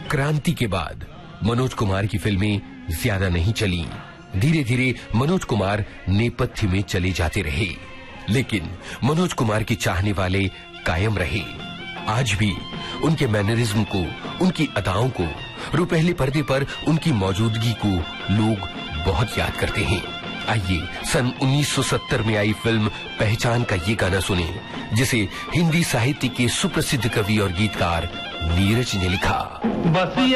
क्रांति के बाद मनोज कुमार की फिल्में ज्यादा नहीं चली। धीरे धीरे मनोज कुमार नेपथ्य में चले जाते रहे, लेकिन मनोज कुमार के चाहने वाले कायम रहे। आज भी उनके मैनरिज्म को, उनकी अदाओं को, रुपहले पर्दे पर उनकी मौजूदगी को लोग बहुत याद करते हैं। आइए सन 1970 में आई फिल्म पहचान का ये गाना सुने, जिसे हिंदी साहित्य के सुप्रसिद्ध कवि और गीतकार नीरज ने लिखा।